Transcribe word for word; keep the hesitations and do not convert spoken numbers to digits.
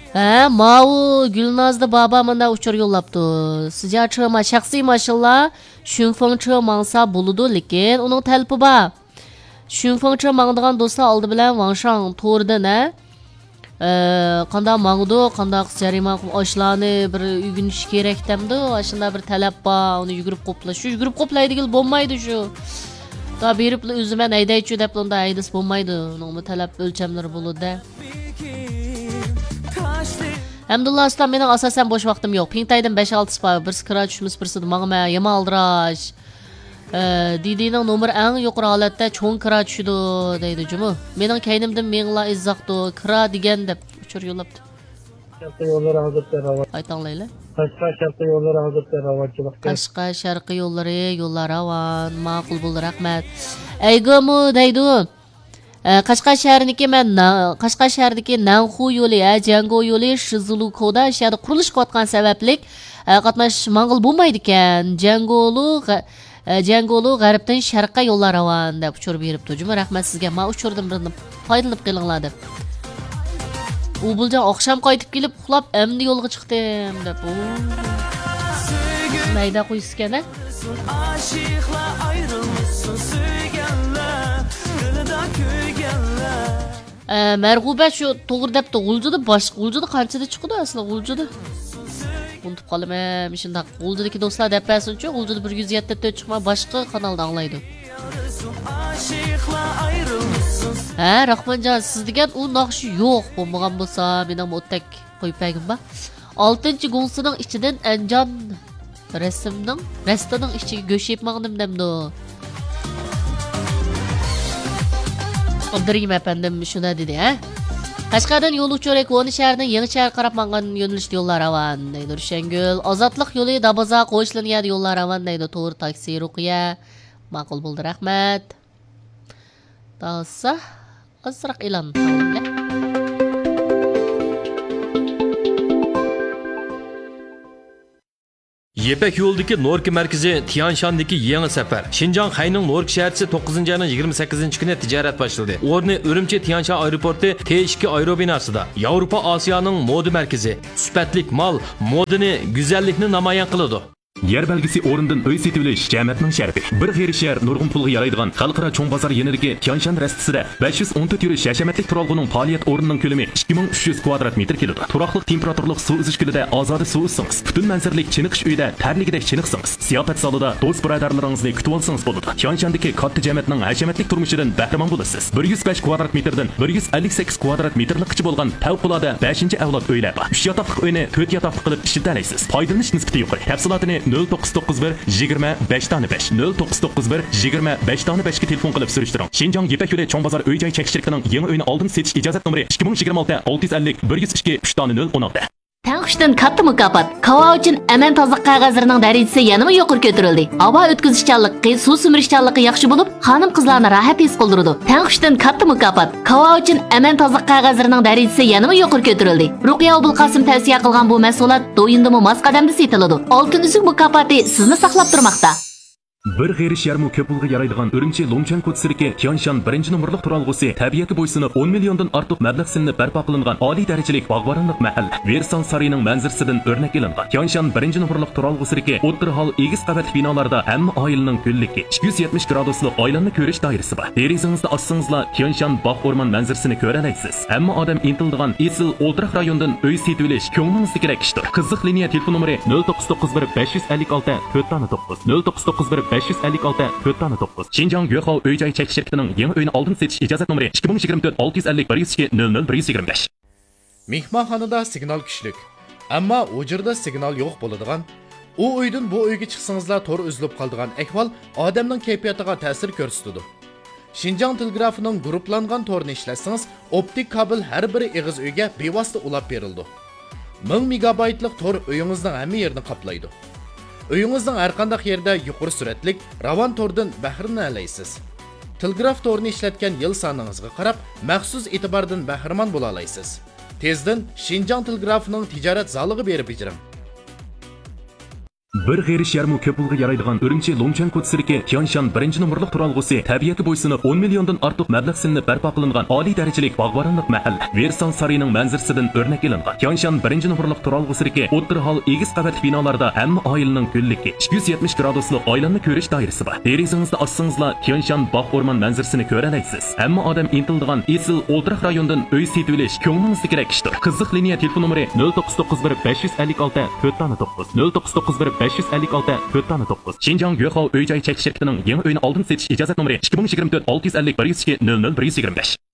Ha, mau Gülnaz'da babamına uçur yollaptı. Sizce çıkma şahsi maşallah. Şunfeng çıkma mangsa buludu lekin onun telpi ba. Şunfeng çıkma mangdıgan dostlar aldı bilen Wangshang torda ne? Qanda mangdı, qanda jarima aşlarını bir ügünüş gerek demdi. Aşında bir talep ba, onu yugurib qopla. Şu yugurib qoplaydı gel bolmaydı şu. Da berip özüme aydayçı dep onda aydis bolmaydı. Onun talep ölçemleri buludu da. Hamdullah aslan mening asasen boş vaqtim yo'q. Pingtaydan besh olti spa bir skra tushimiz birsidi mağma yama aldirash. Didining nomer eng yuqori holatda cho'ng kira tushdi deydi jumu. Mening kaynimdan mingla izzaqdi kira degan deb uchur yo'labdi. Sharqiy yo'llar hozircha ravo. Aytanglaylar. Qashqa sharqiy yo'llar hozircha ravochilik. Qashqa sharqiy yo'llari yo'llar ravon. Ma'qul bo'ldi, rahmat. Aygomu deydi. Qashqa shahriniki men Qashqa shahridagi Nanxu yo'li, Jango yo'li Shizulukoda shahar qurilish qilayotgan sabablik qatnash mang'il bo'lmaydi ekan. Jangolu Jangolu g'arbdan sharqqa yo'llar ravon deb uchur beribdi. Juma rahmat sizga. Men uchurdim birini foydalanib qilinglar deb. U buljan oqshom qaytib kelib uxlab endi yo'lga chiqdim deb. Mayda qo'yiskan a? Aşıqlar ayrılmışsın söygenler. Mərğubə şu toğır dəbdə Gulcuda başqa Gulcuda qançada çıxdı aslı Gulcuda. Unutub qalım hem şunda Gulcudaki dostlar dəbbəsin üçün Gulcuda bir yüz yetdi dörd çıxma başqa kanalda anlaydı. Hə, Rahmancan siz degan u naqşı yo'q bo'lmagan bo'lsa, mening o'tdak qo'yib qo'ygim ba. oltinchi g'unsining ichidan Anjan rasmning rastaning ichiga go'shib maqdim demdi. Abdurim efendim şuna dedi ha. Qashqardan yo'l uchorak Voni shahridan Yangi shahar qarab mangan yo'nalish yo'llar ravon deydi Rushangul. Ozodlik yo'li Dabaza qo'shilgan yo'llar ravon deydi To'g'ri taksi Ruqiya. Ma'qul bo'ldi, rahmat. Tavsa azroq e'lon qilinglar. Yepek yo'ldagi Norki markazi Tianshandagi yangi safar. Xinjiang Xayning Norki shaharchisi to'qqizinchi ayning yigirma sakkizinchi kuni tijorat boshladi. O'rni Urumchi Tianshan aeroporti T ikki aerobinosida. Yevropa Osiyoning moda markazi. Sifatlik mal, modani, go'zallikni namoyon qiladi. Yer belgisi o'rindan uy setilish jamiyatning sharafi. Bir g'ayri shahar nurg'un pulga yaraydigan xalqaro cho'ng bozor yenidagi Tianshan rastasida besh yuz o'n to'rt yurish hashamatlik turalg'uning faoliyat o'rnining ko'lami ikki ming uch yuz kvadrat metr keladi. Turaqliq temperaturli suv uzish gulida ozoda suv uzsangiz, butun manzaralik chiniqish uyida tarligidek chiniqsangiz, ziyofat zalida do'st birodarlaringizni kutib olsangiz bo'ladi. Tianshandagi katta jamiyatning hashamatlik turmushidan bahramon bo'lasiz. bir yuz besh kvadrat metrdan bir yuz ellik sakkiz kvadrat metrlikcha bo'lgan favqulodda beshinchi avlod uylar bor. uch yotoqli uyni to'rt yotoqli qilib ishlatalaysiz. Foydalanish nisbati yuqori. Tafsilotini nol to'qqiz to'qqiz bir yigirma besh besh nol to'qqiz to'qqiz bir yigirma besh besh ga telefon qilib surishtiring. Xinjiang Yepak yo'li cho'ng bozor uy joy chekishtirkining yangi uyini oldin setish ijozat nomeri ikki ming yigirma olti olti yuz ellik bir yuz ikki uch nol o'n olti. Tang'ishdan katta mukofot. Kava uchun aman tozalik qog'ozlarining darajasi yanada yuqori ko'tarildi. Havo o'tkazishchanligi, suv simirishchanligi yaxshi bo'lib, xonim-qizlarni rohat his qildirdi. Tang'ishdan katta mukofot. Kava uchun aman tozalik qog'ozlarining darajasi yanada yuqori ko'tarildi. Ruqiya Abulqasim tavsiya qilgan bu mahsulot do'yindimi mos qadamda setiladi. Oltin uzuk mukofoti sizni saqlab turmoqda. Bir g'ayri sharmu ko'p pulga yaraydigan Urumchi Longchan ko'tsiriki Tianshan birinchi nomerlik turalg'usi tabiati bo'ysunib o'n milliondan ortiq mablag' silinib barpo qilingan oliy darajalik bog'boronlik mahalla Versan sarining manzarasidan o'rnak olingan. Tianshan birinchi nomerlik turalg'usiriki o'ttir hol egiz qavatli binolarda hamma oilaning ko'lligi ikki yuz yetmish graduslik oilanni ko'rish doirasi bor. Derizangizni ochsangizlar Tianshan bog' o'rmon manzarasini ko'ra olasiz. Hamma odam intildigan esil o'ltiraq rayondan uy setib olish ko'nglingizni kerak ishdir. Qiziq liniya telefon nomeri nol to'qqiz to'qqiz bir besh yuz ellik olti to'rt to'qqiz nol to'qqiz to'qqiz bir besh yuz ellik olti to'rt to'qqiz. Xinjiang Yo'qov uy joy chekish shirkatining yangi uyini oldin setish ijozat nomeri ikki ming yigirma to'rt olti yuz ellik bir yuz ikki nol nol bir yuz yigirma besh. Mehmonxonada signal kuchlik, ammo u yerda signal yo'q bo'ladigan, u uydan bu uyga chiqsangizlar to'r uzilib qoladigan ahvol odamning kayfiyatiga ta'sir ko'rsatadi. Xinjiang telegrafining guruhlangan to'rini ishlatsangiz, optik kabel har bir eg'iz uyga bevosita ulab berildi. ming megabaytlik to'r uyingizning hamma yerini qoplaydi. Uyingizning har qanday yerda yuqori suratlik ravon to'rdan bahramlanasiz. Telegraf to'rini ishlatgan yil soningizga qarab, maxsus e'tibordan bahramon bo'la olasiz. Tezdan Xinjiang telegrafining tijorat zaliga berib bejiring. Bir g'ayri sharmu ko'p pulga yaraydigan Urumchi Longchan ko'chasidagi Tianshan birinchi nomerlik turalg'usi tabiatga bo'ysunib o'n milliondan ortiq mablag' sinib barpo qilingan oliy darajalik bog'boronlik mahal Versan saroyining manzarasidan o'rnak ilingan. Tianshan birinchi nomerlik turalg'usidagi o'ttir hol egiz qavatli binolarda hamma oilaning kunligi ikki yuz yetmish graduslik oilanni ko'rish doirasi bor. Derizingizda ochsangizlar Tianshan bog' o'rmon manzarasini ko'ra olasiz. Hamma odam intildigan esil o'ltiraq rayondan uy setib olish ko'nglingizni kerak ishdir. Qiziq liniya telefon nomeri nol to'qqiz to'qqiz bir besh yuz ellik olti to'rt to'qqiz nol to'qqiz to'qqiz bir besh yuz ellik olti to'rt to'qqiz. Xinjiang Yuehao uy joy chekish shirkatining yangi uyni oldin setish ijozat nomeri ikki ming yigirma to'rt olti yuz ellik bir yuz ikki nol nol bir yuz yigirma besh.